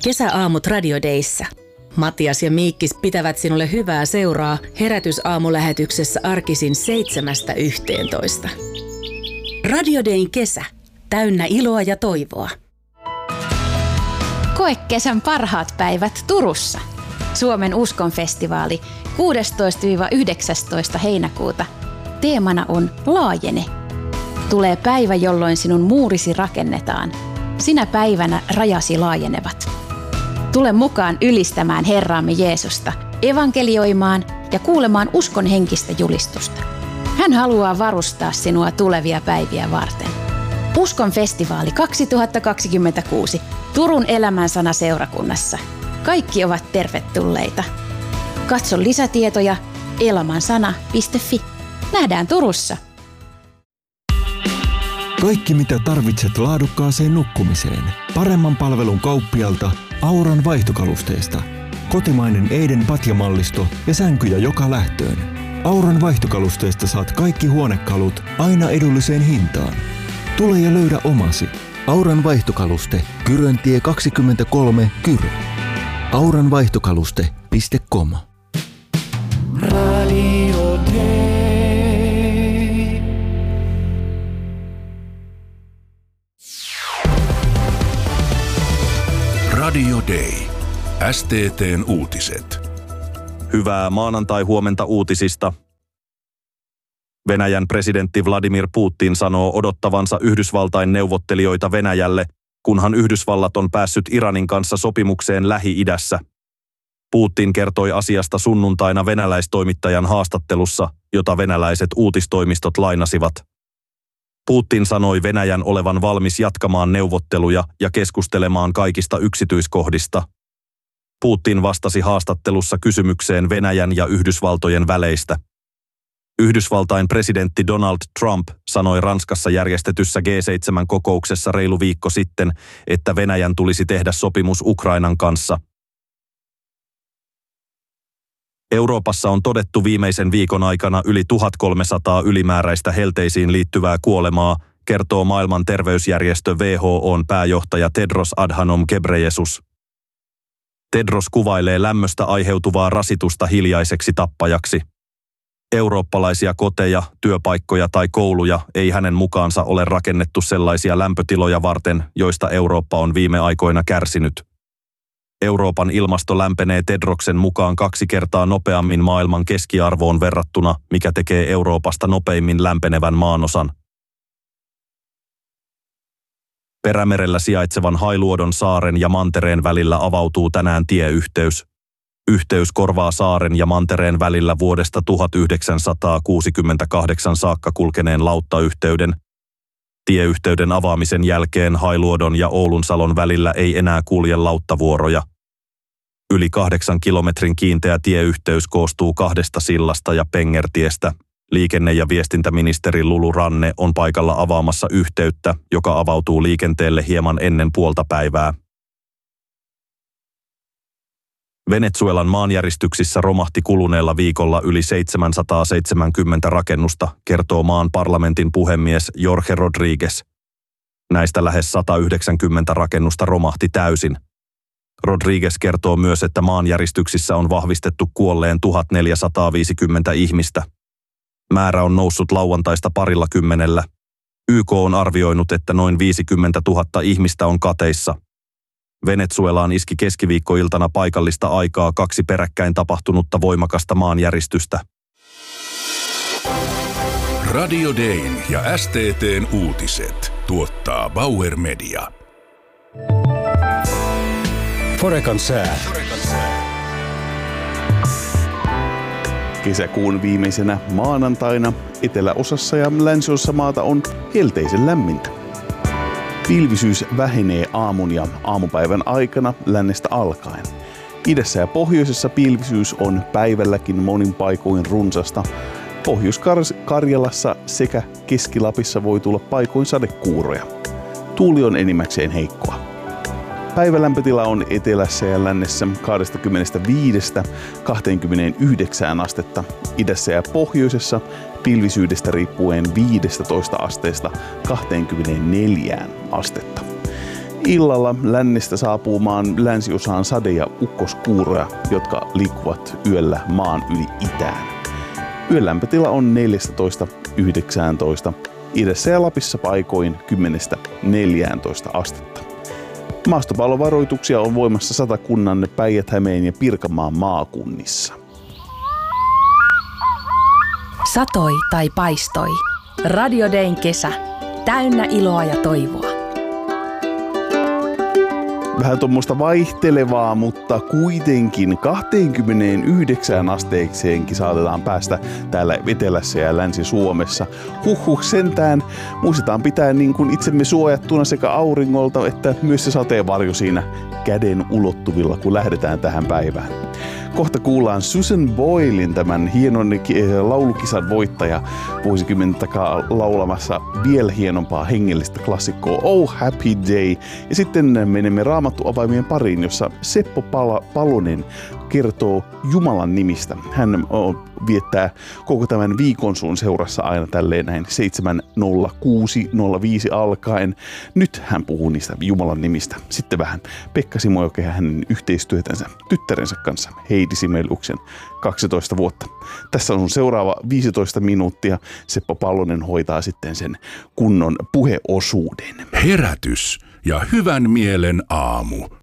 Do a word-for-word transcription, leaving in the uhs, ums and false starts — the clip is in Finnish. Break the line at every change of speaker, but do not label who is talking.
Kesäaamut Radio Dayssä. Matias ja Miikkis pitävät sinulle hyvää seuraa herätysaamulähetyksessä arkisin seitsemästä yhteentoista. Radio Dayn kesä. Täynnä iloa ja toivoa.
Koe kesän parhaat päivät Turussa. Suomen uskonfestivaali kuudestoista yhdeksästoista heinäkuuta. Teemana on Laajene. Tulee päivä, jolloin sinun muurisi rakennetaan. Sinä päivänä rajasi laajenevat. Tule mukaan ylistämään Herraamme Jeesusta, evankelioimaan ja kuulemaan uskon henkistä julistusta. Hän haluaa varustaa sinua tulevia päiviä varten. Uskon festivaali kaksituhattakaksikymmentäkuusi Turun elämänsana seurakunnassa. Kaikki ovat tervetulleita. Katso lisätietoja elämänsana piste fi. Nähdään Turussa.
Kaikki mitä tarvitset laadukkaaseen nukkumiseen. Paremman palvelun kauppialta Auran vaihtokalusteesta. Kotimainen Eiden patjamallisto ja sänkyjä joka lähtöön. Auran vaihtokalusteesta saat kaikki huonekalut aina edulliseen hintaan. Tule ja löydä omasi. Auran vaihtokaluste, Kyröntie kaksikymmentäkolme, Kyrö. auranvaihtokaluste piste com.
Radio Day.
Radio Day. S T T:n uutiset.
Hyvää maanantai-huomenta uutisista. Venäjän presidentti Vladimir Putin sanoo odottavansa Yhdysvaltain neuvottelijoita Venäjälle, kunhan Yhdysvallat on päässyt Iranin kanssa sopimukseen Lähi-idässä. Putin kertoi asiasta sunnuntaina venäläistoimittajan haastattelussa, jota venäläiset uutistoimistot lainasivat. Putin sanoi Venäjän olevan valmis jatkamaan neuvotteluja ja keskustelemaan kaikista yksityiskohdista. Putin vastasi haastattelussa kysymykseen Venäjän ja Yhdysvaltojen väleistä. Yhdysvaltain presidentti Donald Trump sanoi Ranskassa järjestetyssä G seitsemän -kokouksessa reilu viikko sitten, että Venäjän tulisi tehdä sopimus Ukrainan kanssa. Euroopassa on todettu viimeisen viikon aikana yli tuhatkolmesataa ylimääräistä helteisiin liittyvää kuolemaa, kertoo maailman terveysjärjestö W H O:n pääjohtaja Tedros Adhanom Ghebreyesus. Tedros kuvailee lämmöstä aiheutuvaa rasitusta hiljaiseksi tappajaksi. Eurooppalaisia koteja, työpaikkoja tai kouluja ei hänen mukaansa ole rakennettu sellaisia lämpötiloja varten, joista Eurooppa on viime aikoina kärsinyt. Euroopan ilmasto lämpenee Tedroksen mukaan kaksi kertaa nopeammin maailman keskiarvoon verrattuna, mikä tekee Euroopasta nopeimmin lämpenevän maanosan. Perämerellä sijaitsevan Hailuodon saaren ja mantereen välillä avautuu tänään tieyhteys. Yhteys korvaa saaren ja mantereen välillä vuodesta tuhatyhdeksänsataakuusikymmentäkahdeksan saakka kulkeneen lauttayhteyden. Tieyhteyden avaamisen jälkeen Hailuodon ja Oulunsalon välillä ei enää kulje lauttavuoroja. Yli kahdeksan kilometrin kiinteä tieyhteys koostuu kahdesta sillasta ja pengertiestä. Liikenne- ja viestintäministeri Lulu Ranne on paikalla avaamassa yhteyttä, joka avautuu liikenteelle hieman ennen puolta päivää. Venezuelan maanjäristyksissä romahti kuluneella viikolla yli seitsemänsataaseitsemänkymmentä rakennusta, kertoo maan parlamentin puhemies Jorge Rodríguez. Näistä lähes sata yhdeksänkymmentä rakennusta romahti täysin. Rodríguez kertoo myös, että maanjäristyksissä on vahvistettu kuolleen tuhatneljäsataaviisikymmentä ihmistä. Määrä on noussut lauantaista parilla kymmenellä. Y K on arvioinut, että noin viisikymmentätuhatta ihmistä on kateissa. Venezuelaan iski keskiviikkoiltana paikallista aikaa kaksi peräkkäin tapahtunutta voimakasta maanjäristystä.
Radio Dayn ja S T T:n uutiset tuottaa Bauer Media.
Forekan sää.
Kesäkuun viimeisenä maanantaina eteläosassa ja länsiosassa maata on helteisen lämmintä. Pilvisyys vähenee aamun ja aamupäivän aikana lännestä alkaen. Idässä ja pohjoisessa pilvisyys on päivälläkin monin paikoin runsasta. Pohjois-Karjalassa sekä Keski-Lapissa voi tulla paikoin sadekuuroja. Tuuli on enimmäkseen heikkoa. Päivälämpötila on etelässä ja lännessä kaksikymmentäviisi kaksikymmentäyhdeksän astetta, idässä ja pohjoisessa pilvisyydestä riippuen viisitoista asteesta kaksikymmentäneljä astetta. Illalla lännestä saapuu maan länsiosaan sade- ja ukkoskuuroja, jotka liikkuvat yöllä maan yli itään. Yön lämpötila on neljätoista yhdeksäntoista, idässä ja Lapissa paikoin kymmenestä neljääntoista astetta. Maastopallovaroituksia on voimassa Satakunnan, Päijät-Hämeen ja Pirkanmaan maakunnissa.
Satoi tai paistoi. Radio Dayn kesä. Täynnä iloa ja toivoa.
Vähän tuommoista vaihtelevaa, mutta kuitenkin kaksikymmentäyhdeksän asteekseenkin saatetaan päästä täällä etelässä ja Länsi-Suomessa. Huhhuh sentään. Muistetaan pitää niin kuin itsemme suojattuna sekä auringolta että myös se sateenvarjo siinä käden ulottuvilla, kun lähdetään tähän päivään. Kohta kuullaan Susan Boylen, tämän hienon laulukisan voittaja, vuosikymmentä takaa laulamassa vielä hienompaa hengellistä klassikkoa Oh Happy Day. Ja sitten menemme Raamattu-avaimien pariin, jossa Seppo Pal- Palonen kertoo Jumalan nimistä. Hän viettää koko tämän viikon sun seurassa aina tälleen näin seitsemän nolla kuusi nolla viisi alkaen. Nyt hän puhuu niistä Jumalan nimistä. Sitten vähän Pekka Simojoki ja hänen yhteistyötänsä tyttärensä kanssa Heidi Simeliuksen kaksitoista vuotta. Tässä on sun seuraava viisitoista minuuttia. Seppo Palonen hoitaa sitten sen kunnon puheosuuden.
Herätys ja hyvän mielen aamu.